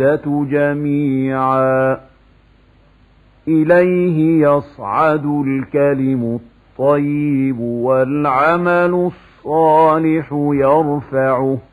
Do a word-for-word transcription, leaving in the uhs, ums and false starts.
جميعا إليه يصعد الكلم الطيب والعمل الصالح يرفعه